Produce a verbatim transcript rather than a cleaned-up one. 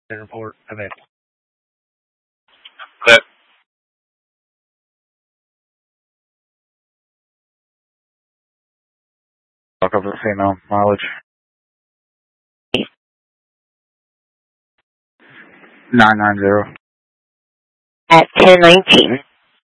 report available. Clip. Walk up to the female. Mileage. nine nine zero. At ten nineteen.